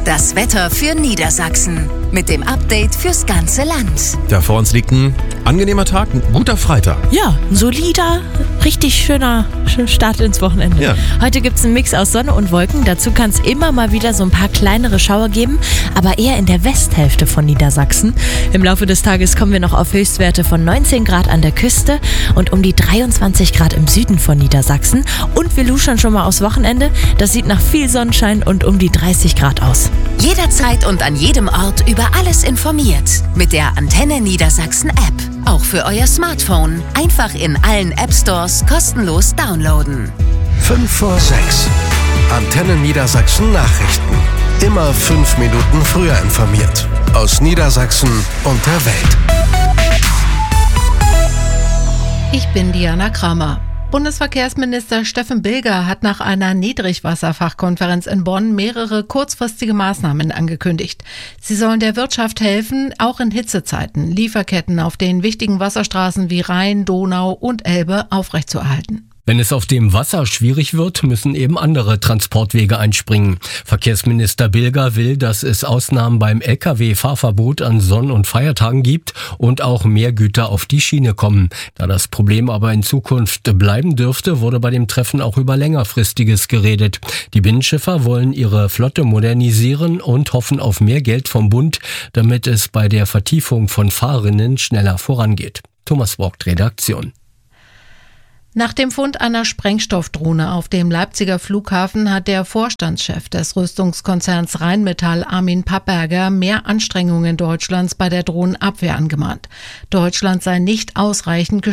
Das Wetter für Niedersachsen mit dem Update fürs ganze Land. Ja, vor uns liegt ein angenehmer Tag, ein guter Freitag. Ja, ein solider, richtig schöner Start ins Wochenende. Ja. Heute gibt es einen Mix aus Sonne und Wolken. Dazu kann es immer mal wieder so ein paar kleinere Schauer geben, aber eher in der Westhälfte von Niedersachsen. Im Laufe des Tages kommen wir noch auf Höchstwerte von 19 Grad an der Küste und um die 23 Grad im Süden von Niedersachsen. Und wir luschern schon mal aufs Wochenende. Das sieht nach viel Sonnenschein und um die 30 Grad aus. Jederzeit und an jedem Ort über alles informiert. Mit der Antenne Niedersachsen App. Auch für euer Smartphone. Einfach in allen App-Stores kostenlos downloaden. 5 vor 6. Antenne Niedersachsen Nachrichten. Immer 5 Minuten früher informiert. Aus Niedersachsen und der Welt. Ich bin Diana Kramer. Bundesverkehrsminister Steffen Bilger hat nach einer Niedrigwasserfachkonferenz in Bonn mehrere kurzfristige Maßnahmen angekündigt. Sie sollen der Wirtschaft helfen, auch in Hitzezeiten Lieferketten auf den wichtigen Wasserstraßen wie Rhein, Donau und Elbe aufrechtzuerhalten. Wenn es auf dem Wasser schwierig wird, müssen eben andere Transportwege einspringen. Verkehrsminister Bilger will, dass es Ausnahmen beim Lkw-Fahrverbot an Sonn- und Feiertagen gibt und auch mehr Güter auf die Schiene kommen. Da das Problem aber in Zukunft bleiben dürfte, wurde bei dem Treffen auch über längerfristiges geredet. Die Binnenschiffer wollen ihre Flotte modernisieren und hoffen auf mehr Geld vom Bund, damit es bei der Vertiefung von Fahrrinnen schneller vorangeht. Thomas Vogt, Redaktion. Nach dem Fund einer Sprengstoffdrohne auf dem Leipziger Flughafen hat der Vorstandschef des Rüstungskonzerns Rheinmetall, Armin Papperger, mehr Anstrengungen Deutschlands bei der Drohnenabwehr angemahnt. Deutschland sei nicht ausreichend